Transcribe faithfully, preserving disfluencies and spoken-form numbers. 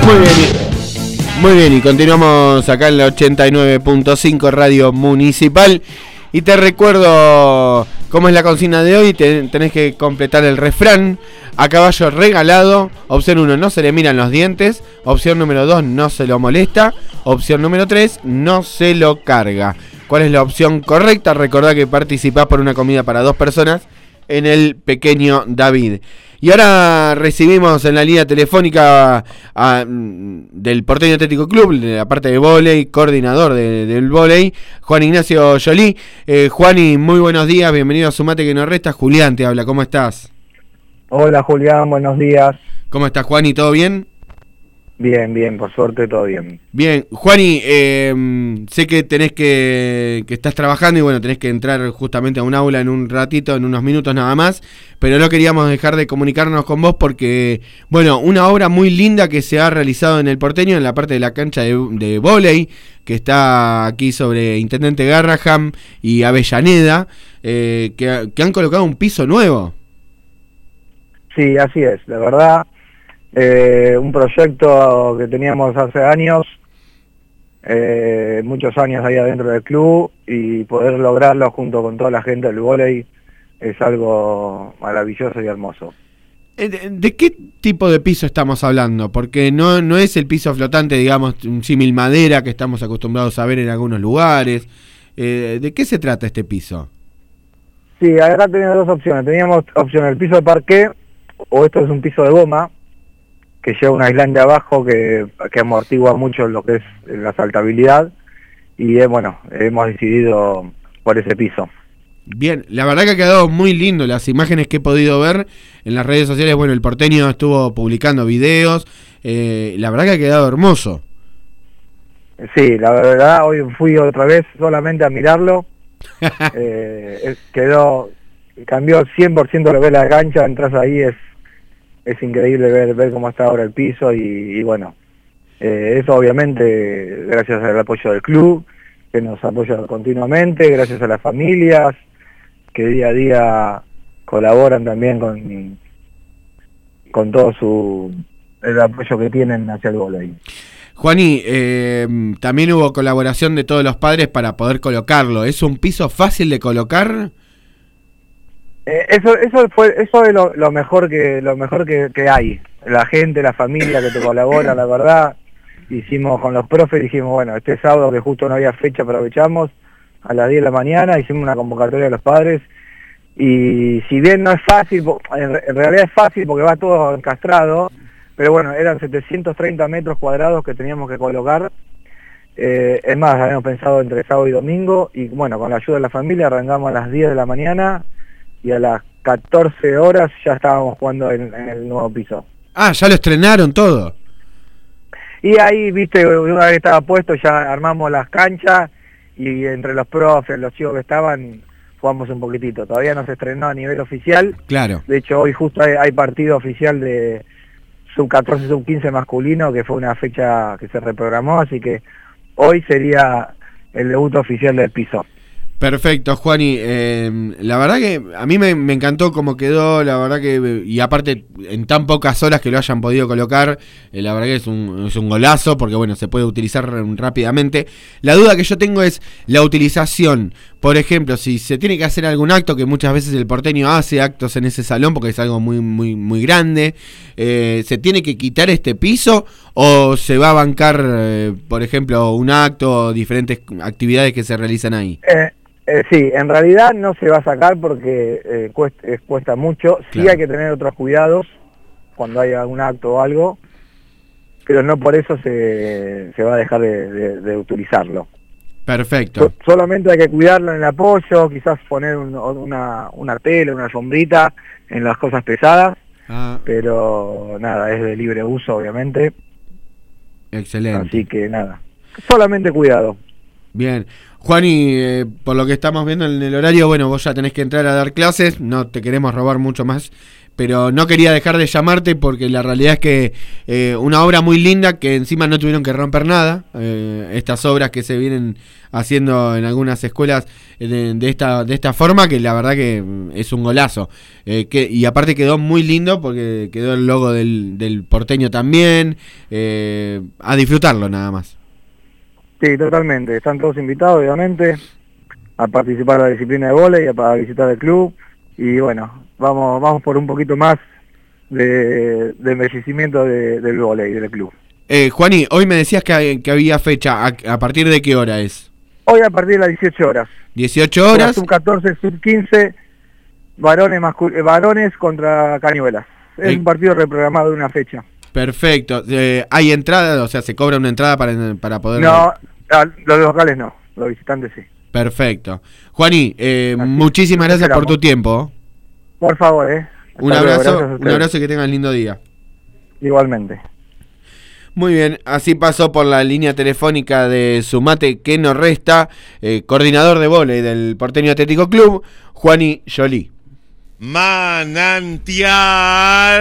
Muy bien, y, muy bien, y continuamos acá en la ochenta y nueve punto cinco Radio Municipal. Y te recuerdo cómo es la consigna de hoy. Ten, tenés que completar el refrán. A caballo regalado. Opción uno, no se le miran los dientes. Opción número dos, no se lo molesta. Opción número tres, no se lo carga. ¿Cuál es la opción correcta? Recordá que participás por una comida para dos personas en el Pequeño David. Y ahora recibimos en la línea telefónica a, a, del Porteño Atlético Club, de la parte de vóley, coordinador de, del vóley, Juan Ignacio Joly. Eh, Juani, muy buenos días, bienvenido a Sumate que nos resta. Julián te habla, ¿cómo estás? Hola Julián, buenos días. ¿Cómo estás, Juani? ¿Todo bien? Bien, bien, por suerte todo bien. Bien, Juani, eh, sé que tenés que, que estás trabajando y bueno, tenés que entrar justamente a un aula en un ratito, en unos minutos nada más, pero no queríamos dejar de comunicarnos con vos porque, bueno, una obra muy linda que se ha realizado en el Porteño, en la parte de la cancha de, de vóley, que está aquí sobre Intendente Garraham y Avellaneda, eh, que, que han colocado un piso nuevo. Sí, así es, la verdad. Eh, un proyecto que teníamos hace años, eh, muchos años ahí adentro del club, y poder lograrlo junto con toda la gente del vóley es algo maravilloso y hermoso. ¿De, de qué tipo de piso estamos hablando? Porque no, no es el piso flotante, digamos, un símil madera que estamos acostumbrados a ver en algunos lugares. Eh, ¿De qué se trata este piso? Sí, acá teníamos dos opciones. Teníamos opción el piso de parqué, o esto es un piso de goma, que lleva un aislante abajo que, que amortigua mucho lo que es la saltabilidad, y eh, bueno, hemos decidido por ese piso. Bien, la verdad que ha quedado muy lindo las imágenes que he podido ver en las redes sociales. Bueno, el Porteño estuvo publicando videos, eh, la verdad que ha quedado hermoso. Sí, la verdad, hoy fui otra vez solamente a mirarlo, eh, quedó, cambió cien por ciento lo que es la cancha, entras ahí, es es increíble ver ver cómo está ahora el piso, y, y bueno, eh, eso obviamente gracias al apoyo del club, que nos apoya continuamente, gracias a las familias, que día a día colaboran también con, con todo su el apoyo que tienen hacia el vóley. Juani, eh, también hubo colaboración de todos los padres para poder colocarlo. ¿Es un piso fácil de colocar? Eh, eso eso fue eso es lo, lo mejor que lo mejor que, que hay. La gente, la familia que te colabora, la verdad. Hicimos con los profes, dijimos, bueno, este sábado que justo no había fecha, aprovechamos a las diez de la mañana, hicimos una convocatoria de los padres, y si bien no es fácil, en, en realidad es fácil porque va todo encastrado, pero bueno, eran setecientos treinta metros cuadrados que teníamos que colocar. Eh, es más, habíamos pensado entre sábado y domingo, y bueno, con la ayuda de la familia arrancamos a las diez de la mañana, y a las catorce horas ya estábamos jugando en, en el nuevo piso. Ah, ya lo estrenaron todo. Y ahí, viste, una vez que estaba puesto, ya armamos las canchas, y entre los profes, los chicos que estaban, jugamos un poquitito. Todavía no se estrenó a nivel oficial. Claro. De hecho, hoy justo hay, hay partido oficial de sub catorce, sub quince masculino, que fue una fecha que se reprogramó, así que hoy sería el debut oficial del piso. Perfecto, Juani. Eh, la verdad que a mí me, me encantó cómo quedó, la verdad que, y aparte en tan pocas horas que lo hayan podido colocar, eh, la verdad que es un, es un golazo, porque bueno, se puede utilizar rápidamente. La duda que yo tengo es la utilización. Por ejemplo, si se tiene que hacer algún acto, que muchas veces el Porteño hace actos en ese salón porque es algo muy muy muy grande, eh, ¿se tiene que quitar este piso o se va a bancar, eh, por ejemplo, un acto o diferentes actividades que se realizan ahí? Eh, Eh, sí, en realidad no se va a sacar porque eh, cuesta, eh, cuesta mucho. Sí, claro. Hay que tener otros cuidados cuando hay algún acto o algo, pero no por eso se, se va a dejar de, de, de utilizarlo. Perfecto. So, solamente hay que cuidarlo en el apoyo, quizás poner un, una, una tela, una sombrita en las cosas pesadas, ah. Pero nada, es de libre uso obviamente. Excelente. Así que nada, solamente cuidado. Bien. Juani, eh, por lo que estamos viendo en el horario, bueno, vos ya tenés que entrar a dar clases, no te queremos robar mucho más, pero no quería dejar de llamarte porque la realidad es que eh, una obra muy linda que encima no tuvieron que romper nada. Eh, estas obras que se vienen haciendo en algunas escuelas de, de esta de esta forma, que la verdad que es un golazo. Eh, que, y aparte quedó muy lindo porque quedó el logo del, del porteño también. Eh, a disfrutarlo nada más. Sí, totalmente. Están todos invitados, obviamente, a participar de la disciplina de vóley, a, a visitar el club. Y bueno, vamos vamos por un poquito más de, de embellecimiento de, del vóley, del club. Eh, Juani, hoy me decías que, que había fecha. ¿A, ¿A partir de qué hora es? Hoy a partir de las dieciocho horas. dieciocho horas. sub catorce, sub quince, varones, mascul varones contra Cañuelas. Es eh. un partido reprogramado de una fecha. Perfecto. Eh, ¿Hay entrada? O sea, ¿se cobra una entrada para, para poder...? No, los locales no, los visitantes sí. Perfecto. Juani, eh, muchísimas gracias por tu tiempo. Por favor, eh. Un abrazo, un abrazo y que tengan lindo día. Igualmente. Muy bien, así pasó por la línea telefónica de Sumate que nos resta, eh, coordinador de vóley del Porteño Atlético Club, Juani Joly. Manantial